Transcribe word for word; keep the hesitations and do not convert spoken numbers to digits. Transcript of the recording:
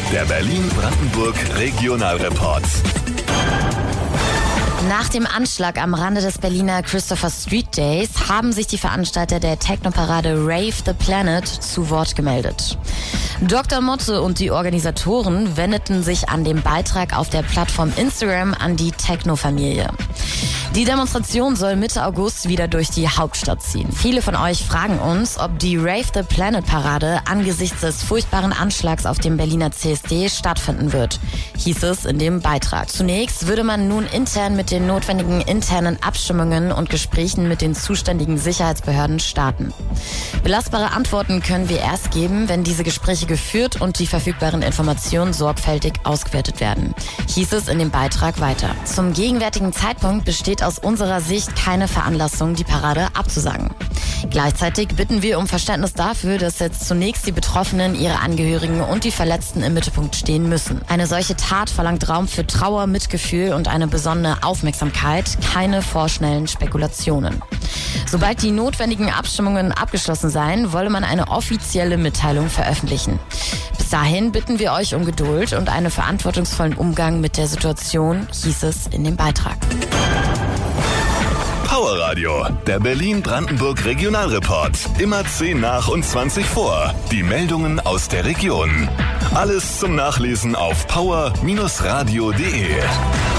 der Berlin-Brandenburg Regionalreport. Nach dem Anschlag am Rande des Berliner Christopher Street Days haben sich die Veranstalter der Techno-Parade Rave the Planet zu Wort gemeldet. Doktor Motte und die Organisatoren wendeten sich an dem Beitrag auf der Plattform Instagram an die Techno-Familie. Die Demonstration soll Mitte August wieder durch die Hauptstadt ziehen. Viele von euch fragen uns, ob die Rave the Planet Parade angesichts des furchtbaren Anschlags auf dem Berliner C S D stattfinden wird, hieß es in dem Beitrag. Zunächst würde man nun intern mit den notwendigen internen Abstimmungen und Gesprächen mit den zuständigen Sicherheitsbehörden starten. Belastbare Antworten können wir erst geben, wenn diese Gespräche geführt und die verfügbaren Informationen sorgfältig ausgewertet werden, hieß es in dem Beitrag weiter. Zum gegenwärtigen Zeitpunkt besteht aus unserer Sicht keine Veranlassung, die Parade abzusagen. Gleichzeitig bitten wir um Verständnis dafür, dass jetzt zunächst die Betroffenen, ihre Angehörigen und die Verletzten im Mittelpunkt stehen müssen. Eine solche Tat verlangt Raum für Trauer, Mitgefühl und eine besondere Aufmerksamkeit, keine vorschnellen Spekulationen. Sobald die notwendigen Abstimmungen abgeschlossen seien, wolle man eine offizielle Mitteilung veröffentlichen. Bis dahin bitten wir euch um Geduld und einen verantwortungsvollen Umgang mit der Situation, hieß es in dem Beitrag. Power Radio, der Berlin-Brandenburg Regionalreport. Immer zehn nach und zwanzig vor. Die Meldungen aus der Region. Alles zum Nachlesen auf power Bindestrich radio punkt de.